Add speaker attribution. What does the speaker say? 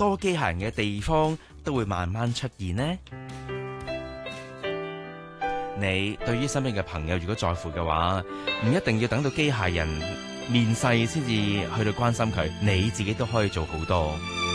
Speaker 1: 多機械人嘅地方都會慢慢出現呢？你對於身邊嘅朋友如果在乎嘅話，唔一定要等到機械人面世先至去到關心佢，你自己都可以做好多。